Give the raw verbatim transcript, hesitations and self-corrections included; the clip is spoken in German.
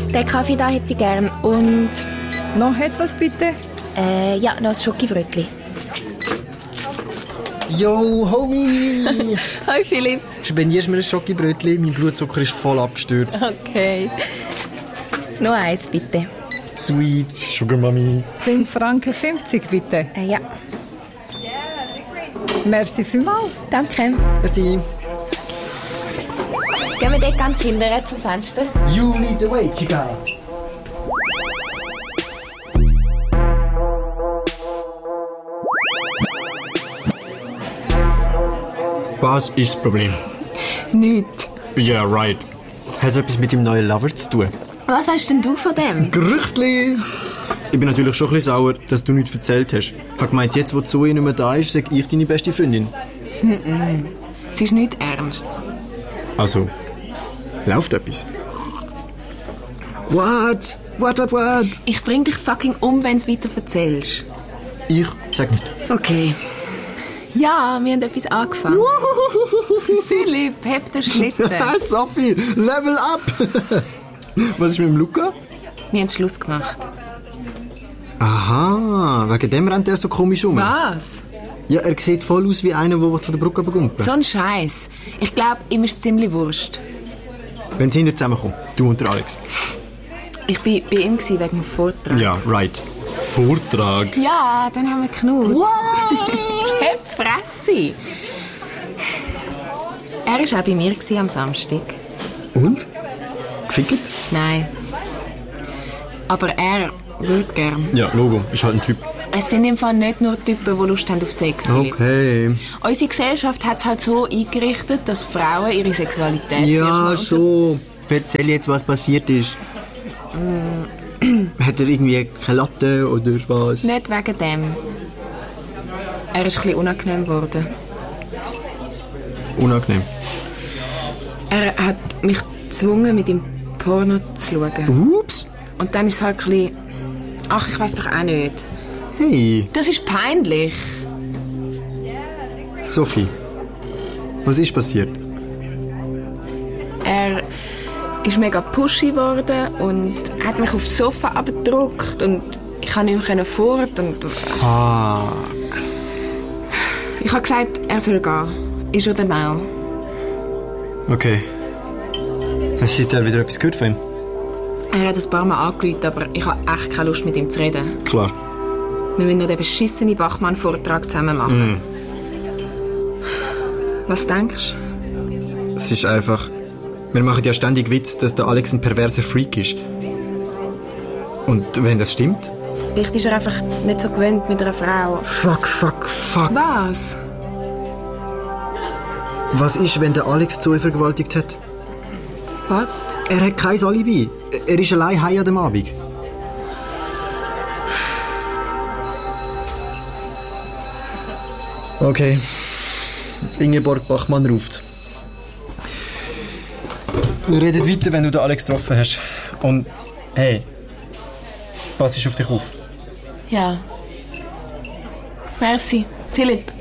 Den Kaffee da hätte ich gern. Und... Noch etwas bitte? Äh, ja, noch ein Schokibrötchen. Yo, Homie! Hi Philipp. Spendierst mir ein Schokibrötchen? Mein Blutzucker ist voll abgestürzt. Okay. Noch eins, bitte. Sweet, Sugar Mami. fünf Franken fünfzig bitte. Äh, ja. Merci vielmals. Danke. Merci. Gehen wir dort ganz hinterher zum Fenster? You lead the way, Chica. Was ist das Problem? Nichts. Yeah, right. Hat es etwas mit dem neuen Lover zu tun? Was weißt denn du von dem? Gerüchtli! Ich bin natürlich schon ein bisschen sauer, dass du nichts erzählt hast. Ich habe gemeint, jetzt, wo Zoe nicht mehr da ist, sage ich deine beste Freundin. Mm-mm. Es ist nichts Ernstes. Also, läuft etwas? What? What, what, what? Ich bring dich fucking um, wenn du es weiter erzählst. Ich sag nicht. Okay. Ja, wir haben etwas angefangen. Philipp, heb den Schlitten. Sophie, level up! Was ist mit dem Luca? Wir haben Schluss gemacht. Aha, wegen dem rennt er so komisch um. Was? Ja, er sieht voll aus wie einer, der von der Brücke bekommt. So ein Scheiß. Ich glaube, ihm ist es ziemlich wurscht. Wenn sie nicht zusammenkommen, du und der Alex. Ich war bei ihm wegen dem Vortrag. Ja, right. Vortrag? Ja, dann haben wir geknutscht. Hey, Fresse! Er war auch bei mir am Samstag. Und? Gefickt? Nein. Aber er würde gern. Ja, Logo. Ist halt ein Typ. Es sind im Fall nicht nur Typen, die Lust haben auf Sex. Philipp. Okay. Unsere Gesellschaft hat es halt so eingerichtet, dass Frauen ihre Sexualität Ja, zuerst mal schon. Erzähl jetzt, was passiert ist. Hat er irgendwie keine Latte oder was? Nicht wegen dem. Er ist ein bisschen unangenehm geworden. Unangenehm. Er hat mich gezwungen, mit ihm Porno zu schauen. Ups. Und dann ist es halt ein bisschen... Ach, ich weiss doch auch nicht. Hey, Das ist peinlich. Sophie. Was ist passiert? Er ist mega pushy geworden und hat mich aufs Sofa abgedrückt und ich konnte nicht mehr fort. Und Fuck. ich habe gesagt, er soll gehen. Ist oder nein? Okay. Hast du seitdem wieder etwas gehört von ihm? Er hat ein paar Mal angerufen, aber ich habe echt keine Lust, mit ihm zu reden. Klar. Wir müssen noch den beschissenen Bachmann-Vortrag zusammen machen. Mm. Was denkst Es ist einfach... Wir machen ja ständig Witz, dass der Alex ein perverser Freak ist. Und wenn das stimmt? du? Vielleicht ist er einfach nicht so gewöhnt mit einer Frau. Fuck, fuck, fuck. Was? Was ist, wenn der Alex Zoe vergewaltigt hat? Was? Er hat kein Alibi. Er ist allein heim an dem Abend. Okay. Ingeborg Bachmann ruft. Wir reden weiter, wenn du den Alex getroffen hast. Und hey, pass auf dich auf. Ja. Merci. Philipp.